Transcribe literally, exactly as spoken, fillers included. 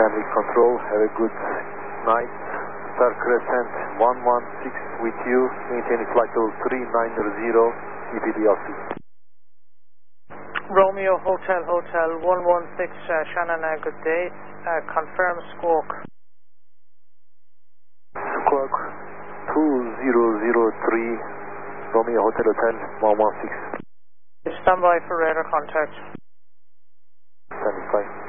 Dynamic control, have a good night. Star Crescent one one six with you, maintain flight level three nine zero, E P D L C. Romeo Hotel Hotel one one six, uh, Shannon, uh, good day. Uh, confirm squawk. Squawk two zero zero three, Romeo Hotel Hotel one one six. Stand by for radar contact. Standing by.